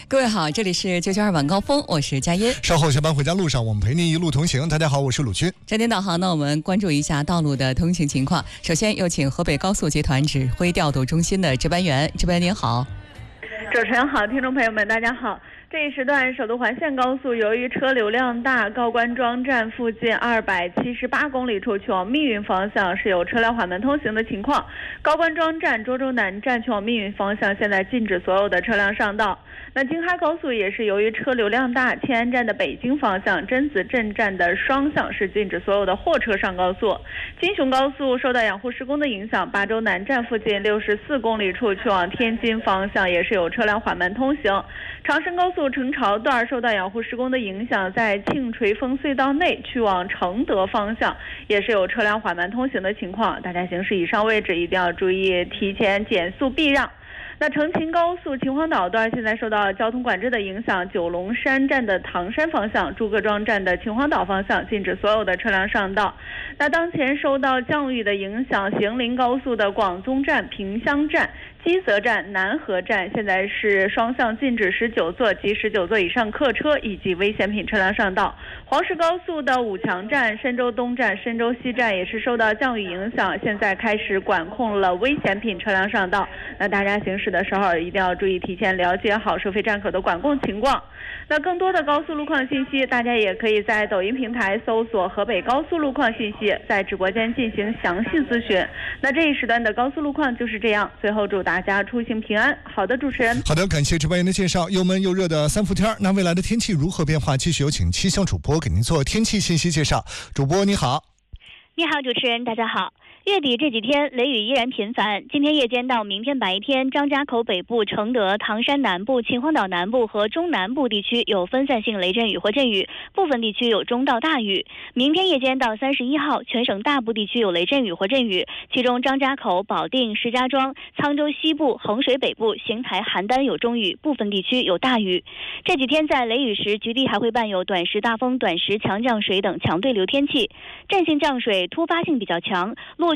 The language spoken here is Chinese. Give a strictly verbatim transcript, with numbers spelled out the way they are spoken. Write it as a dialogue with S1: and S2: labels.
S1: 各位好，这里是九九二晚高峰，我是佳音。
S2: 稍后下班回家路上，我们陪您一路同行。大家好，我是鲁军。
S1: 这天导航呢，我们关注一下道路的通行情况。首先有请河北高速集团指挥调度中心的值班员，值班员您好。
S3: 主持人好，听众朋友们大家好。这一时段首都环线高速由于车流量大，高官庄站附近二百七十八公里处去往密云方向是有车辆缓慢通行的情况。高官庄站、涿州南站去往密云方向现在禁止所有的车辆上道。那京哈高速也是由于车流量大，迁安站的北京方向、真子镇站的双向是禁止所有的货车上高速。京雄高速受到养护施工的影响，巴州南站附近六十四公里处去往天津方向也是有车辆缓慢通行。长深高速成潮段受到养护施工的影响，在庆垂峰隧道内去往承德方向也是有车辆缓慢通行的情况，大家行驶以上位置一定要注意提前减速避让。那成秦高速秦皇岛段现在受到交通管制的影响，九龙山站的唐山方向、朱各庄站的秦皇岛方向禁止所有的车辆上道。那当前受到降雨的影响，行林高速的广宗站、萍乡站、基泽站、南河站现在是双向禁止十九座及十九座以上客车以及危险品车辆上道。黄石高速的武强站、深州东站、深州西站也是受到降雨影响，现在开始管控了危险品车辆上道。那大家行驶的时候一定要注意提前了解好收费站口的管控情况。那更多的高速路况信息，大家也可以在抖音平台搜索河北高速路况信息，在直播间进行详细咨询。那这一时段的高速路况就是这样，最后祝大家出行平安。好的，主持人。
S2: 好的，感谢值班员的介绍。又闷又热的三伏天，那未来的天气如何变化？继续有请气象主播给您做天气信息介绍。主播你好。
S4: 你好，主持人，大家好。月底这几天雷雨依然频繁，今天夜间到明天白天，张家口北部、承德、唐山南部、秦皇岛南部和中南部地区有分散性雷阵雨或阵雨，部分地区有中到大雨。明天夜间到三十一号，全省大部地区有雷阵雨或阵雨，其中张家口、保定、石家庄、沧州西部、衡水北部、邢台、邯郸有中雨，部分地区有大雨。这几天在雷雨时，局地还会伴有短时大风、短时强降水等强对流天气，阵性降水突发性比较强，陆